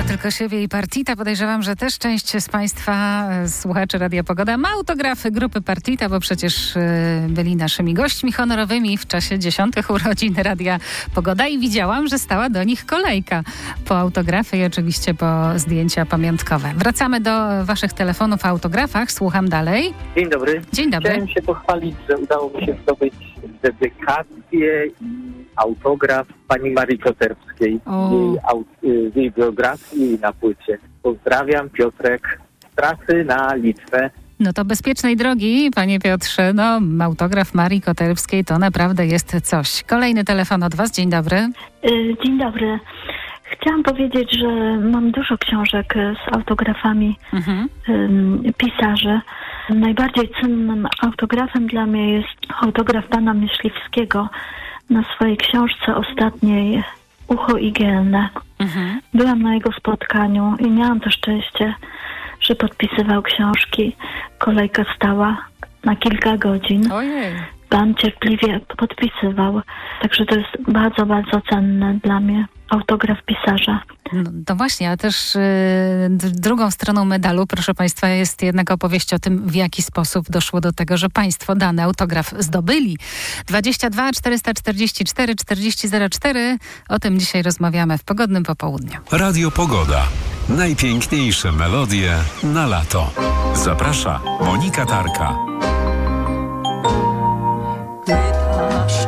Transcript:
tylko siebie i Partita. Podejrzewam, że też część z Państwa słuchaczy Radia Pogoda ma autografy grupy Partita, bo przecież byli naszymi gośćmi honorowymi w czasie 10. urodzin Radia Pogoda i widziałam, że stała do nich kolejka po autografy i oczywiście po zdjęcia pamiątkowe. Wracamy do Waszych telefonów o autografach. Słucham dalej. Dzień dobry. Dzień dobry. Chciałem się pochwalić, że udało mi się zdobyć dedykację i autograf pani Marii Koterskiej z jej biografii na płycie. Pozdrawiam, Piotrek z trasy na Litwę. No to bezpiecznej drogi, panie Piotrze. No, autograf Marii Koterskiej to naprawdę jest coś. Kolejny telefon od Was. Dzień dobry. Dzień dobry. Chciałam powiedzieć, że mam dużo książek z autografami pisarzy. Najbardziej cennym autografem dla mnie jest autograf pana Myśliwskiego na swojej książce ostatniej Ucho igielne. Byłam na jego spotkaniu i miałam to szczęście, że podpisywał książki. Kolejka stała na kilka godzin. Ojej. Pan cierpliwie podpisywał. Także to jest bardzo, bardzo cenne dla mnie autograf pisarza. No to właśnie, ale też drugą stroną medalu, proszę Państwa, jest jednak opowieść o tym, w jaki sposób doszło do tego, że Państwo dany autograf zdobyli. 22 444 4004. O tym dzisiaj rozmawiamy w Pogodnym Popołudniu. Radio Pogoda. Najpiękniejsze melodie na lato. Zaprasza Monika Tarka.